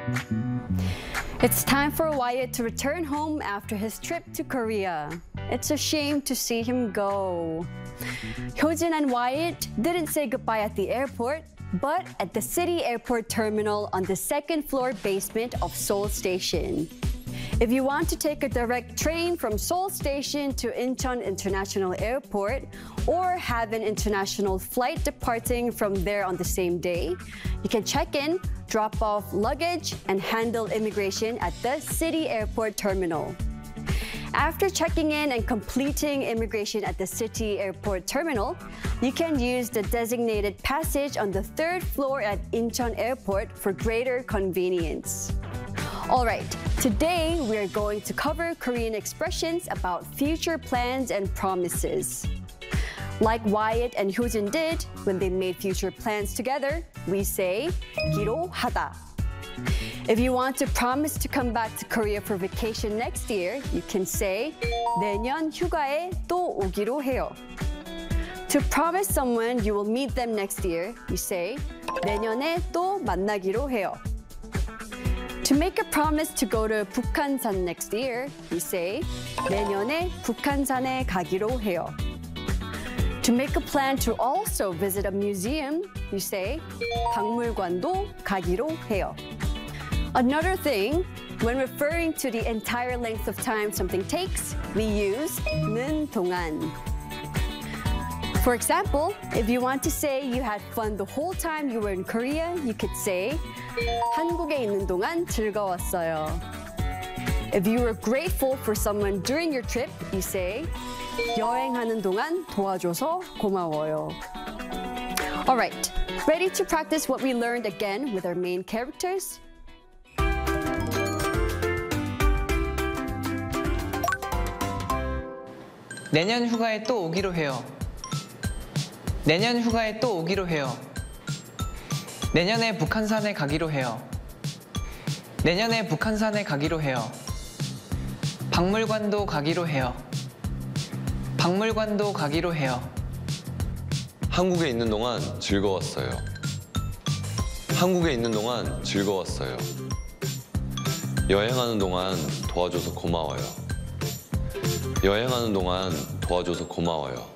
It's time for Wyatt to return home after his trip to Korea. It's a shame to see him go. Hyojin and Wyatt didn't say goodbye at the airport, but at the city airport terminal on the second-floor basement of Seoul Station. If you want to take a direct train from Seoul Station to Incheon International Airport or have an international flight departing from there on the same day, you can check in, drop off luggage, and handle immigration at the city airport terminal. After checking in and completing immigration at the city airport terminal, you can use the designated passage on the third floor at Incheon Airport for greater convenience. All right, today we are going to cover Korean expressions about future plans and promises. Like Wyatt and Hyojin did when they made future plans together, we say 기로하다. If you want to promise to come back to Korea for vacation next year, you can say 내년 휴가에 또 오기로 해요. To promise someone you will meet them next year, you say 내년에 또 만나기로 해요. To make a promise to go to 북한산 next year, you say 내년에 북한산에 가기로 해요. To make a plan to also visit a museum, you say 박물관도 가기로 해요. Another thing, when referring to the entire length of time something takes, we use 는 동안. For example, if you want to say you had fun the whole time you were in Korea, you could say 한국에 있는 동안 즐거웠어요. If you were grateful for someone during your trip, you say 여행하는 동안 도와줘서 고마워요. All right, ready to practice what we learned again with our main characters? 내년 휴가에 또 오기로 해요. 내년 휴가에 또 오기로 해요. 내년에 북한산에 가기로 해요. 내년에 북한산에 가기로 해요. 박물관도 가기로 해요. 박물관도 가기로 해요. 한국에 있는 동안 즐거웠어요. 한국에 있는 동안 즐거웠어요. 여행하는 동안 도와줘서 고마워요. 여행하는 동안 도와줘서 고마워요.